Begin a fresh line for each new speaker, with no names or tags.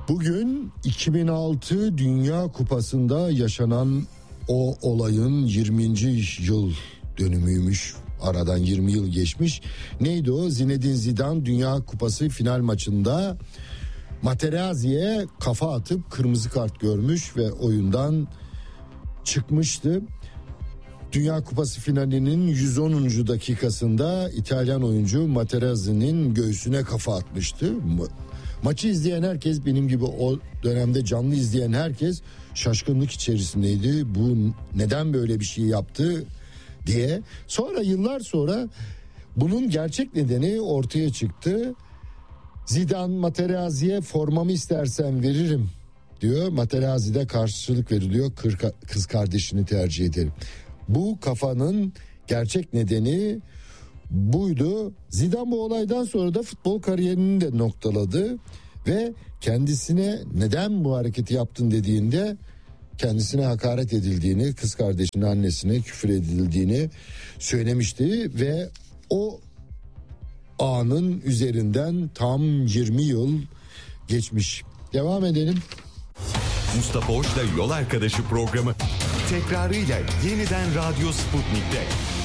Bugün 2006 Dünya Kupası'nda yaşanan o olayın 20. yıl dönümüymüş. Aradan 20 yıl geçmiş. Neydi o? Zinedine Zidane Dünya Kupası final maçında Materazzi'ye kafa atıp kırmızı kart görmüş ve oyundan çıkmıştı. Dünya Kupası finalinin 110. dakikasında İtalyan oyuncu Materazzi'nin göğsüne kafa atmıştı. Maçı izleyen herkes, benim gibi o dönemde canlı izleyen herkes şaşkınlık içerisindeydi. Bu neden böyle bir şey yaptı diye. Sonra yıllar sonra bunun gerçek nedeni ortaya çıktı. Zidane Materazzi'ye formamı istersen veririm diyor. Materazzi de karşılık veriliyor. Kız kardeşini tercih ederim. Bu kafanın gerçek nedeni buydu. Zidane bu olaydan sonra da futbol kariyerini de noktaladı ve kendisine neden bu hareketi yaptın dediğinde kendisine hakaret edildiğini, kız kardeşinin annesine küfür edildiğini söylemişti ve o anın üzerinden tam 20 yıl geçmiş. Devam edelim.
Mustafa Hoş'la Yol Arkadaşı programı tekrarıyla yeniden Radyo Sputnik'te.